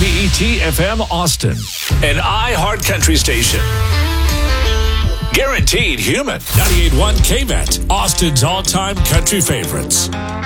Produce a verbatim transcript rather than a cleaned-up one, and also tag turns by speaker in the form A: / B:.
A: W E T F M Austin, an iHeart Country station. Guaranteed human. ninety-eight point one K V E T, Austin's all-time country favorites.